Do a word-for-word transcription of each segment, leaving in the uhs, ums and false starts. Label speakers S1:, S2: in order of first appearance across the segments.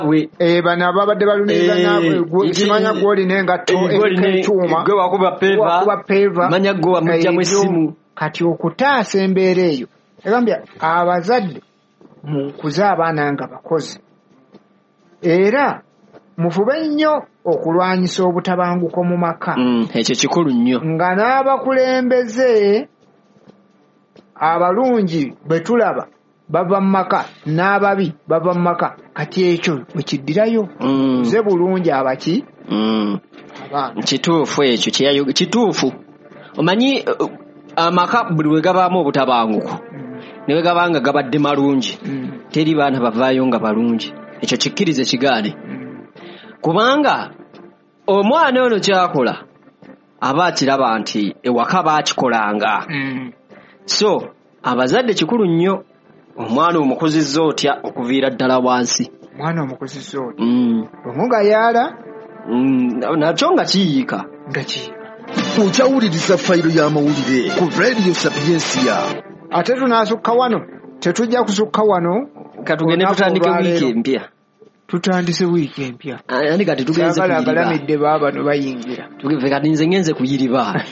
S1: we
S2: eh bana babadde baluniza nabwe kimanya goli nengatto ekyuma
S1: gwe wakuba peva
S2: wakuba peva
S1: manya gwe wamujja mu simu
S2: kati okutaasa embeera eyo egambya abazadde mu kuza abaana nga bakozi era mufube nnyo okulwanyisa obutabanguko mu maka
S1: ekyo kikulu nnyo
S2: nga n'abakulembeze abalungi bwe tulaba bava mu maka n'ababi bava mu maka kati ekyo wekiddirayo ze bulungi abaki
S1: kituufu ekyo kyeyayo kituufu omanyi amaka buli we gabaamu obutabanguko ne we gabanga gabadde malungi teri baana bavaayo nga balungi ekyo kikkirize kigaane kubanga omwana ono kyakola aba akiraba nti ewaka baakikolanga so abazadde kikulu nnyo omwana omukozizza otya okuviira ddala wansi
S2: omwana omukozizza otya omugayaala
S1: nakyo nga kiyiika
S2: nga kiyiika
S3: okyawuliriza fayiro y'amawulire ku radio sapiensia
S2: ate tunaasukka wano tetujja kusukka wano
S1: katugende tutandike wiiki empya
S2: tutandise wiiki empya
S1: ani kati tugenze kuyiriba
S2: agalamidde baabano bayingira
S1: tuge kati nze ngenze kuyiriba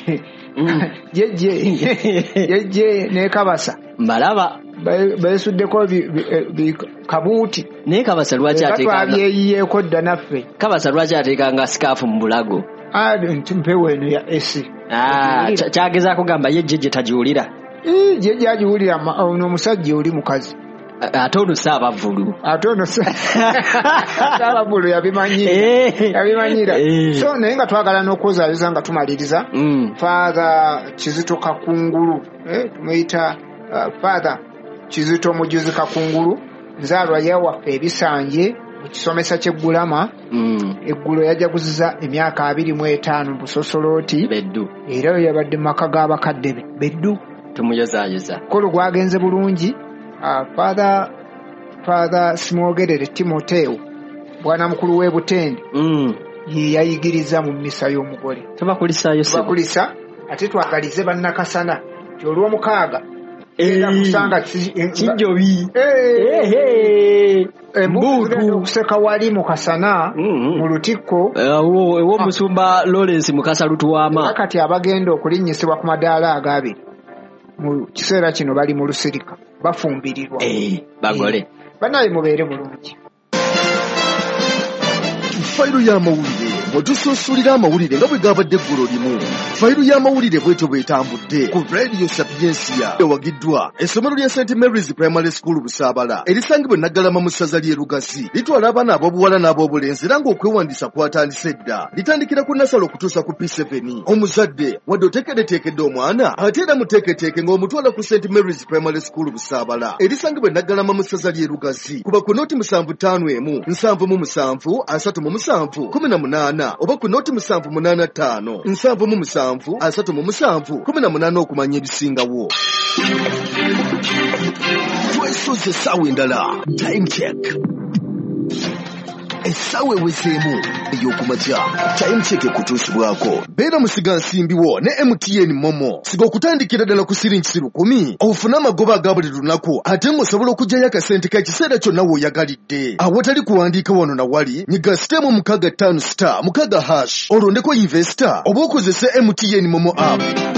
S2: jeje jeje ne kabasa
S1: malaba
S2: beesuddeko kabuuti
S1: naye kabasa lwaki ateekanga
S2: twabyeyiyeeko dda naffe
S1: kabasa lwaki ateekanga sikaafu mu bulago
S2: nti mpewo eno ya esi
S1: kyagezaako gamba ye jeje tagiwulira
S2: jeje agiwulira ono omusajja oli mukazi
S1: ate ono saabavulu
S2: ate ono saabavulu yabimanyira yabimanyira so naye nga twagala n'okwozaayoza nga tumaliriza Father Kizito Kakungulu tumuyita Father Kizito Mujuzi Kakungulu nzaalwa yawaffe ebisanje mu kisomesa ky'eggulama eggulo yajaguziza emyaka abiri mu etaano mu Busosolooti
S1: beddu
S2: era yabadde mu maka g'abakadde be beddu
S1: tumuyozaayoza
S2: kolo gwagenze bulungi. Uh, Father Father Simogerere Timoteo bwana mukulu we Butende
S1: mm.
S2: ye yayigiriza mu mmisa y'omugole
S1: tubakulisayo sebo
S2: tubakulisa ate twagalize bannakasana olwo mukaaga era kusanga
S1: kijjobi
S2: ehe embutu okuseka wali mu kasana mu lutikko
S1: ewo ewo musumba Lawrence Mukasa Lutuwama
S2: kati abagenda okulinnyisibwa ku madaala agabiri mu kiseera kino bali mu lusirika bafumbirirwa
S1: eh bagole
S2: banaye mubeere bulungi
S3: fayiro y'amawulire bwetususulira amawulire nga bwe gabadde eggulo limu fayiro y'amawulire bwetyo bwetambudde ku radio sapiensia ewagiddwa essomero lya Saint Mary's Primary School Busaabala erisangibwa Naggalama mu ssaza ly'e Lugazi litwala abaana ab'obuwala n'ab'obulenzi era ng'okwewandiisa kwatandise dda litandikira ku nasalo okutuusa ku P seven omuzadde wadde oteekedeteekedde omwana ate era muteeketeeke ng'omutwala ku Saint Mary's Primary School Busaabala erisangibwa Naggalama mu ssaza ly'e Lugazi kuba ku nooti musanvu ttaano emu nsanvu mu musanvu asatu mu musanvu kumi na munaana oba ku nooti musanvu munaana ttaano nsanvu mu musanvu asatu mu musanvu kumi na munaana okumanya ebisingawo. Twesoze essaawa endala time check essaawa eweseemu ey'okumakya time check ekutuusibwako beera musiga nsimbiwo ne M T N Momo siga okutandikira ddala ku siringi lukumi ofune amagoba aga buli lunaku ate ng'osobola okugyayo akasente k'ekiseera kyonna w'oyagalidde awatali kuwandiika wano na wali nyiga sitemu mukaaga ttaano star mukaaga hash olondeko investor oba okozese M T N Momo app.